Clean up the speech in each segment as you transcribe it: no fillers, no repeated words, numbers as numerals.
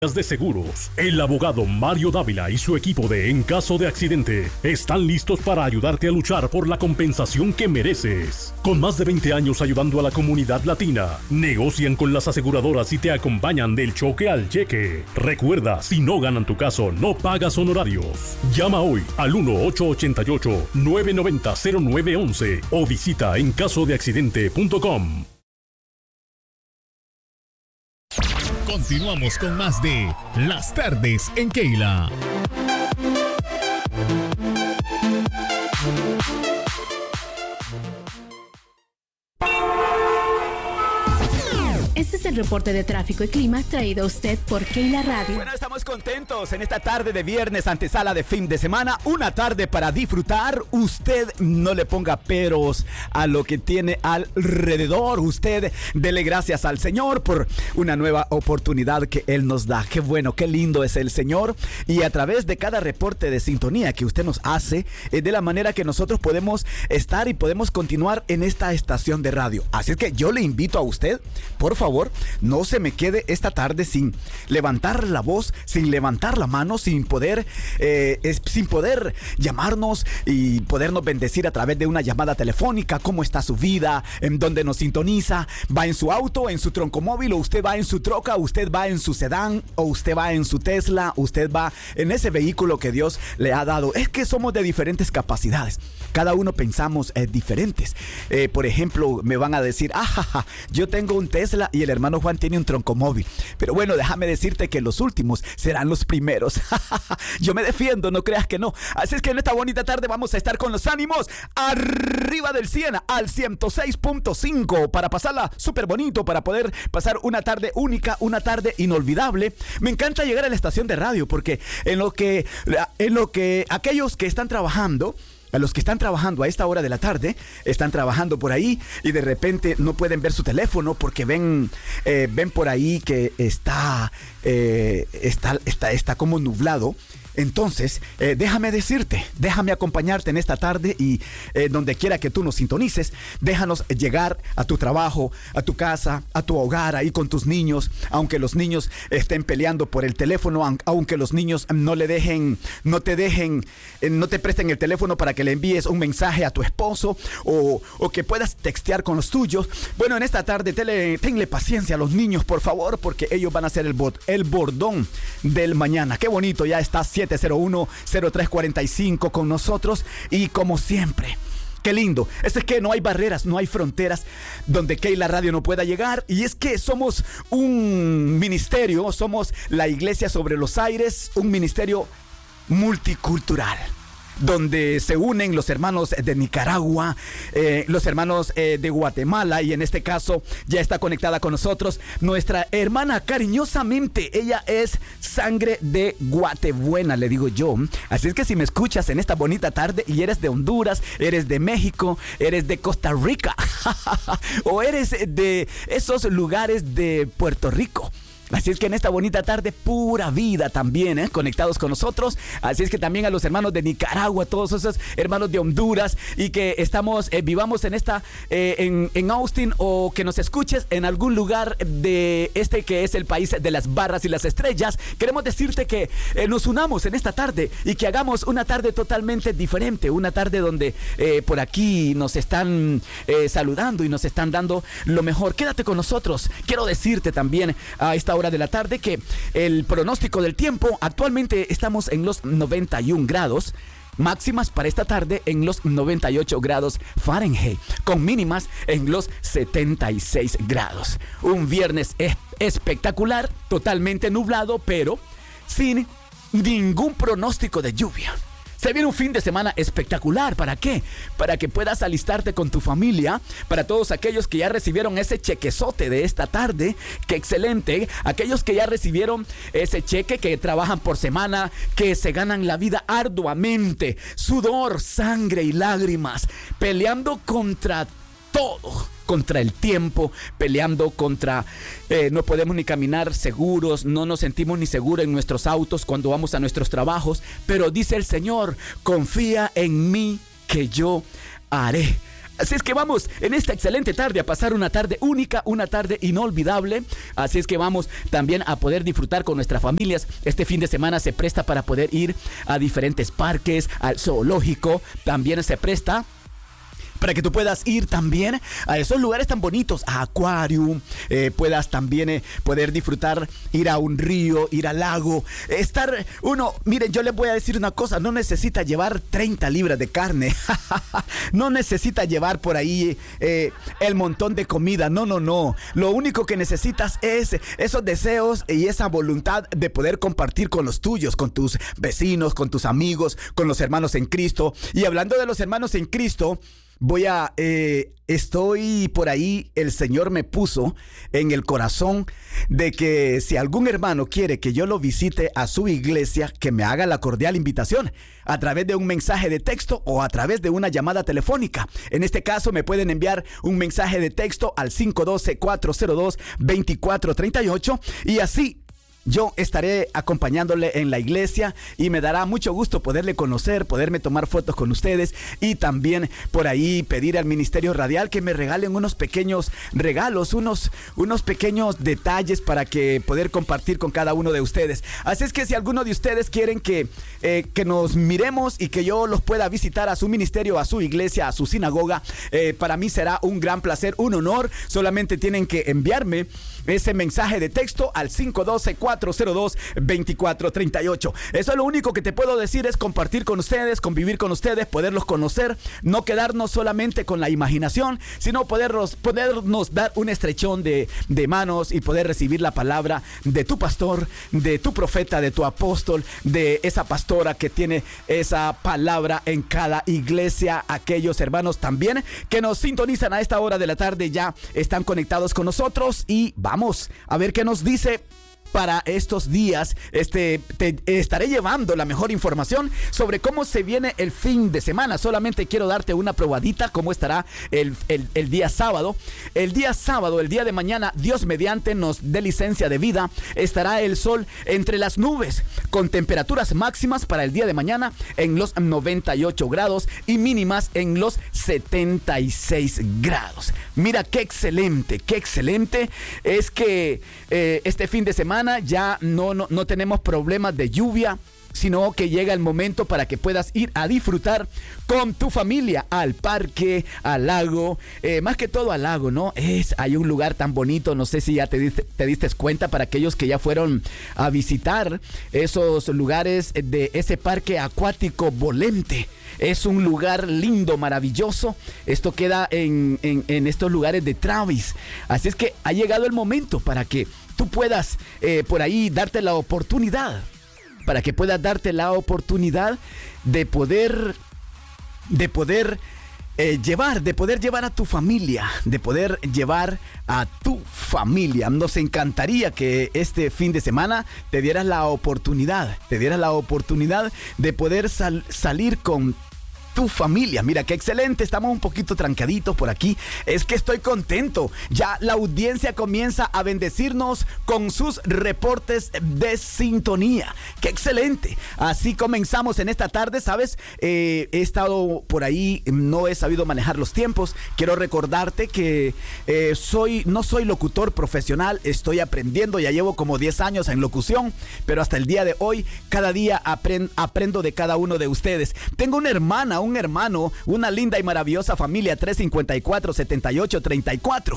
de Seguros. El abogado Mario Dávila y su equipo de En Caso de Accidente están listos para ayudarte a luchar por la compensación que mereces. Con más de 20 años ayudando a la comunidad latina, negocian con las aseguradoras y te acompañan del choque al cheque. Recuerda, si no ganan tu caso, no pagas honorarios. Llama hoy al 1-888-990-0911 o visita encasodeaccidente.com. Continuamos con más de Las Tardes en Keila. Este es el reporte de tráfico y clima traído a usted por Keila Radio. Bueno, estamos contentos en esta tarde de viernes, antesala de fin de semana. Una tarde para disfrutar. Usted no le ponga peros a lo que tiene alrededor. Usted dele gracias al Señor por una nueva oportunidad que Él nos da. Qué bueno, qué lindo es el Señor. Y a través de cada reporte de sintonía que usted nos hace, de la manera que nosotros podemos estar y podemos continuar en esta estación de radio. Así es que yo le invito a usted, por favor, no se me quede esta tarde sin levantar la voz, sin levantar la mano, sin poder llamarnos y podernos bendecir a través de una llamada telefónica. ¿Cómo está su vida? ¿En dónde nos sintoniza? ¿Va en su auto, en su troncomóvil, o usted va en su troca, usted va en su sedán, o usted va en su Tesla, usted va en ese vehículo que Dios le ha dado? Es que somos de diferentes capacidades. Cada uno pensamos diferentes. Por ejemplo, me van a decir, yo tengo un Tesla y el hermano Juan tiene un troncomóvil. Pero bueno, déjame decirte que los últimos serán los primeros. Yo me defiendo, no creas que no. Así es que en esta bonita tarde vamos a estar con los ánimos arriba del 100 al 106.5 para pasarla súper bonito, para poder pasar una tarde única, una tarde inolvidable. Me encanta llegar a la estación de radio porque en lo que aquellos que están trabajando, a los que están trabajando a esta hora de la tarde, están trabajando por ahí y de repente no pueden ver su teléfono porque ven por ahí que está como nublado. Entonces, déjame decirte, déjame acompañarte en esta tarde y donde quiera que tú nos sintonices, déjanos llegar a tu trabajo, a tu casa, a tu hogar, ahí con tus niños, aunque los niños estén peleando por el teléfono, aunque los niños no te presten el teléfono para que le envíes un mensaje a tu esposo o que puedas textear con los tuyos. Bueno, en esta tarde tenle paciencia a los niños, por favor, porque ellos van a ser el bordón del mañana. Qué bonito, ya está 701-0345 con nosotros y como siempre, qué lindo. Es que no hay barreras, no hay fronteras donde Keila Radio no pueda llegar. Y es que somos un ministerio, somos la Iglesia sobre los Aires, un ministerio multicultural, donde se unen los hermanos de Nicaragua, los hermanos de Guatemala, y en este caso ya está conectada con nosotros nuestra hermana cariñosamente. Ella es sangre de Guatebuena, le digo yo. Así es que si me escuchas en esta bonita tarde y eres de Honduras, eres de México, eres de Costa Rica o eres de esos lugares de Puerto Rico, así es que en esta bonita tarde, pura vida también, conectados con nosotros. Así es que también a los hermanos de Nicaragua, todos esos hermanos de Honduras, y que vivamos en en Austin, o que nos escuches en algún lugar de que es el país de las barras y las estrellas. Queremos decirte que nos unamos en esta tarde y que hagamos una tarde totalmente diferente, una tarde donde por aquí nos están saludando y nos están dando lo mejor. Quédate con nosotros. Quiero decirte también a esta hora de la tarde que el pronóstico del tiempo, actualmente estamos en los 91 grados, máximas para esta tarde en los 98 grados Fahrenheit, con mínimas en los 76 grados. Un viernes espectacular, totalmente nublado, pero sin ningún pronóstico de lluvia. Se viene un fin de semana espectacular. ¿Para qué? Para que puedas alistarte con tu familia. Para todos aquellos que ya recibieron ese chequezote de esta tarde. ¡Qué excelente! Aquellos que ya recibieron ese cheque, que trabajan por semana, que se ganan la vida arduamente. Sudor, sangre y lágrimas. Peleando contra todo. Contra el tiempo, peleando contra no podemos ni caminar seguros, no nos sentimos ni seguros en nuestros autos cuando vamos a nuestros trabajos, pero dice el Señor, confía en mí que yo haré. Así es que vamos en esta excelente tarde a pasar una tarde única, una tarde inolvidable. Así es que vamos también a poder disfrutar con nuestras familias. Este fin de semana se presta para poder ir a diferentes parques, al zoológico. También se presta para que tú puedas ir también a esos lugares tan bonitos, a Aquarium, puedas también poder disfrutar, ir a un río, ir al lago, miren, yo les voy a decir una cosa, no necesita llevar 30 libras de carne, no necesita llevar por ahí el montón de comida, no, lo único que necesitas es esos deseos y esa voluntad de poder compartir con los tuyos, con tus vecinos, con tus amigos, con los hermanos en Cristo. Y hablando de los hermanos en Cristo, estoy por ahí, el Señor me puso en el corazón de que si algún hermano quiere que yo lo visite a su iglesia, que me haga la cordial invitación a través de un mensaje de texto o a través de una llamada telefónica. En este caso me pueden enviar un mensaje de texto al 512-402-2438 y así yo estaré acompañándole en la iglesia y me dará mucho gusto poderle conocer, poderme tomar fotos con ustedes y también por ahí pedir al Ministerio Radial que me regalen unos pequeños regalos, unos pequeños detalles para que poder compartir con cada uno de ustedes. Así es que si alguno de ustedes quieren que nos miremos y que yo los pueda visitar a su ministerio, a su iglesia, a su sinagoga, para mí será un gran placer, un honor. Solamente tienen que enviarme ese mensaje de texto al 512-402-2438. Eso es lo único que te puedo decir, es compartir con ustedes, convivir con ustedes, poderlos conocer, no quedarnos solamente con la imaginación, sino podernos dar un estrechón de manos y poder recibir la palabra de tu pastor, de tu profeta, de tu apóstol, de esa pastora que tiene esa palabra en cada iglesia. Aquellos hermanos también que nos sintonizan a esta hora de la tarde ya están conectados con nosotros y vamos a ver qué nos dice. Para estos días te estaré llevando la mejor información sobre cómo se viene el fin de semana. Solamente quiero darte una probadita cómo estará el día sábado. El día sábado, el día de mañana, Dios mediante nos dé licencia de vida, estará el sol entre las nubes con temperaturas máximas para el día de mañana en los 98 grados y mínimas en los 76 grados. Mira qué excelente es que este fin de semana ya no tenemos problemas de lluvia, sino que llega el momento para que puedas ir a disfrutar con tu familia al parque, al lago, más que todo al lago, ¿no? Hay un lugar tan bonito, no sé si ya te diste cuenta, para aquellos que ya fueron a visitar esos lugares de ese parque acuático Volente. Es un lugar lindo, maravilloso. Esto queda en estos lugares de Travis. Así es que ha llegado el momento para que tú puedas por ahí darte la oportunidad. Para que puedas darte la oportunidad de poder llevar a tu familia, Nos encantaría que este fin de semana te dieras la oportunidad de poder salir con tu familia. Mira qué excelente, estamos un poquito trancaditos por aquí. Es que estoy contento. Ya la audiencia comienza a bendecirnos con sus reportes de sintonía. Qué excelente. Así comenzamos en esta tarde, ¿sabes? He estado por ahí, no he sabido manejar los tiempos. Quiero recordarte que no soy locutor profesional, estoy aprendiendo, ya llevo como 10 años en locución, pero hasta el día de hoy, cada día aprendo de cada uno de ustedes. Tengo un hermano, una linda y maravillosa familia, 354-7834.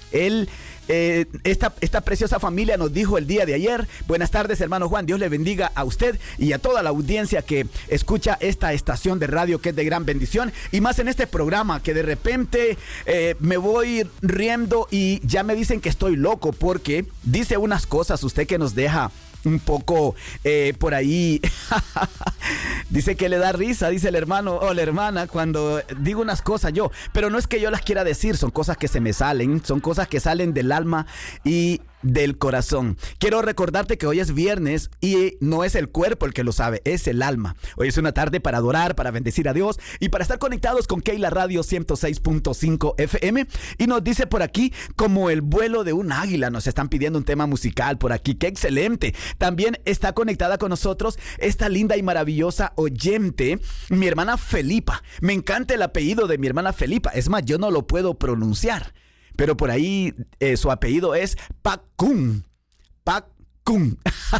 Esta preciosa familia nos dijo el día de ayer: buenas tardes, hermano Juan, Dios le bendiga a usted y a toda la audiencia que escucha esta estación de radio, que es de gran bendición, y más en este programa que de repente me voy riendo y ya me dicen que estoy loco porque dice unas cosas usted que nos deja un poco por ahí. Dice que le da risa, dice el hermano o la hermana, cuando digo unas cosas yo, pero no es que yo las quiera decir, son cosas que se me salen, son cosas que salen del alma y del corazón. Quiero recordarte que hoy es viernes y no es el cuerpo el que lo sabe, es el alma. Hoy es una tarde para adorar, para bendecir a Dios y para estar conectados con Keila Radio 106.5 FM. Y nos dice por aquí, como el vuelo de un águila, nos están pidiendo un tema musical por aquí. ¡Qué excelente! También está conectada con nosotros esta linda y maravillosa oyente, mi hermana Felipa. Me encanta el apellido de mi hermana Felipa. Es más, yo no lo puedo pronunciar. Pero por ahí su apellido es Pacún. Pacún.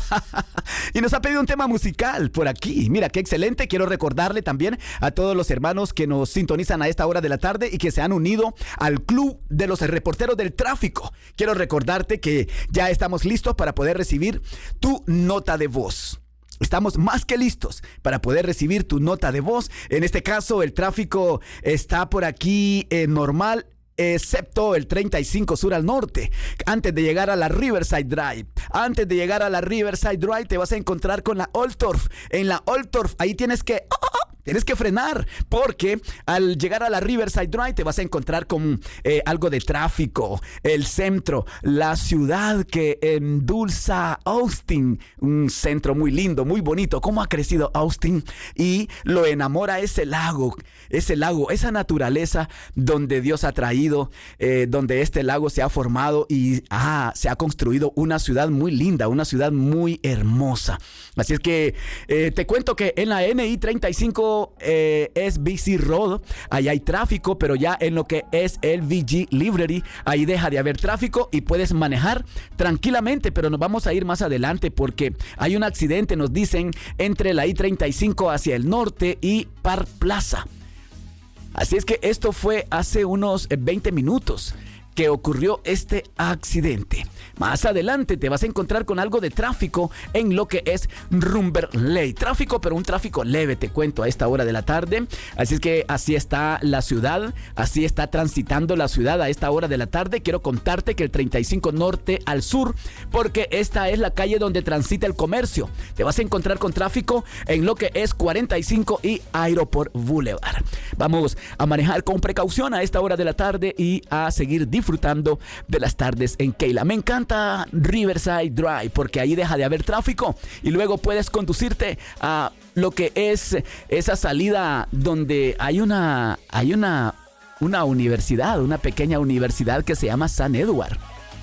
Y nos ha pedido un tema musical por aquí. Mira, qué excelente. Quiero recordarle también a todos los hermanos que nos sintonizan a esta hora de la tarde y que se han unido al Club de los Reporteros del Tráfico. Quiero recordarte que ya estamos listos para poder recibir tu nota de voz. Estamos más que listos para poder recibir tu nota de voz. En este caso, el tráfico está por aquí normal, excepto el 35 sur al norte. Antes de llegar a la Riverside Drive. Antes de llegar a la Riverside Drive te vas a encontrar con la Oltorf. En la Oltorf, ahí tienes que frenar, porque al llegar a la Riverside Drive te vas a encontrar con algo de tráfico. El centro, la ciudad que endulza Austin, un centro muy lindo, muy bonito. ¿Cómo ha crecido Austin? Y lo enamora ese lago, esa naturaleza donde Dios ha traído, donde este lago se ha formado y se ha construido una ciudad muy linda, una ciudad muy hermosa. Así es que te cuento que en la NI 35 es BC Road, ahí hay tráfico, pero ya en lo que es el VG Library, ahí deja de haber tráfico y puedes manejar tranquilamente, pero nos vamos a ir más adelante porque hay un accidente, nos dicen, entre la I-35 hacia el norte y Park Plaza. Así es que esto fue hace unos 20 minutos que ocurrió este accidente. Más adelante te vas a encontrar con algo de tráfico en lo que es Rumberley. Tráfico, pero un tráfico leve, te cuento, a esta hora de la tarde. Así es que así está la ciudad, así está transitando la ciudad a esta hora de la tarde. Quiero contarte que el 35 norte al sur, porque esta es la calle donde transita el comercio. Te vas a encontrar con tráfico en lo que es 45 y Aeroport Boulevard. Vamos a manejar con precaución a esta hora de la tarde y a seguir disfrutando de las tardes en Keila. Me encanta Riverside Drive porque ahí deja de haber tráfico y luego puedes conducirte a lo que es esa salida donde hay una universidad, una pequeña universidad que se llama San Edward.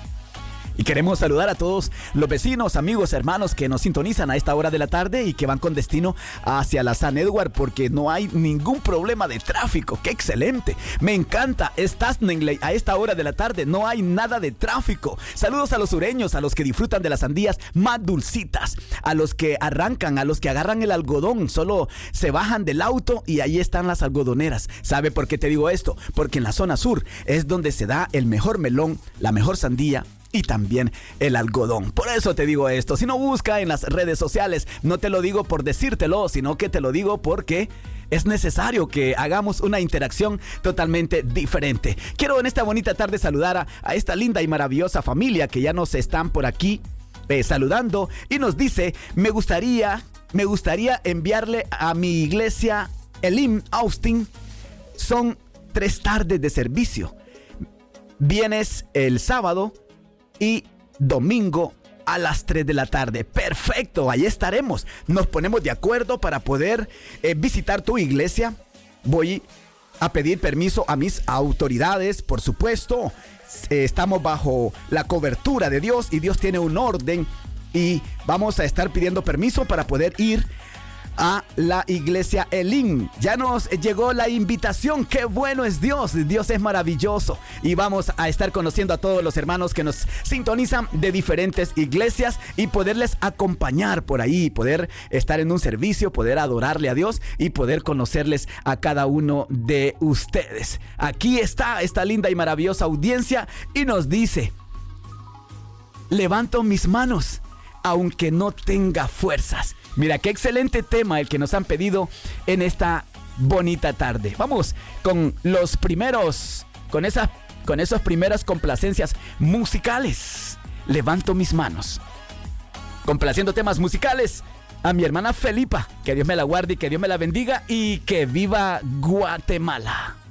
Y queremos saludar a todos los vecinos, amigos, hermanos que nos sintonizan a esta hora de la tarde y que van con destino hacia la San Edward porque no hay ningún problema de tráfico. ¡Qué excelente! Me encanta Stasningley a esta hora de la tarde. No hay nada de tráfico. Saludos a los sureños, a los que disfrutan de las sandías más dulcitas, a los que arrancan, a los que agarran el algodón. Solo se bajan del auto y ahí están las algodoneras. ¿Sabe por qué te digo esto? Porque en la zona sur es donde se da el mejor melón, la mejor sandía y también el algodón. Por eso te digo esto. Si no, busca en las redes sociales. No te lo digo por decírtelo, sino que te lo digo porque es necesario que hagamos una interacción totalmente diferente. Quiero en esta bonita tarde saludar a esta linda y maravillosa familia que ya nos están por aquí saludando y nos dice: me gustaría enviarle a mi iglesia Elim Austin. Son 3 tardes de servicio. Vienes el sábado y domingo a las 3 de la tarde. Perfecto, ahí estaremos. Nos ponemos de acuerdo para poder visitar tu iglesia. Voy a pedir permiso a mis autoridades, por supuesto. Estamos bajo la cobertura de Dios y Dios tiene un orden y vamos a estar pidiendo permiso para poder ir a la iglesia Elim. Ya nos llegó la invitación. Qué bueno es Dios. Dios es maravilloso. Y vamos a estar conociendo a todos los hermanos que nos sintonizan de diferentes iglesias y poderles acompañar por ahí, poder estar en un servicio, poder adorarle a Dios y poder conocerles a cada uno de ustedes. Aquí está esta linda y maravillosa audiencia y nos dice: levanto mis manos aunque no tenga fuerzas. Mira, qué excelente tema el que nos han pedido en esta bonita tarde. Vamos con los primeros, con esas primeras complacencias musicales. Levanto mis manos. Complaciendo temas musicales a mi hermana Felipa. Que Dios me la guarde y que Dios me la bendiga y que viva Guatemala.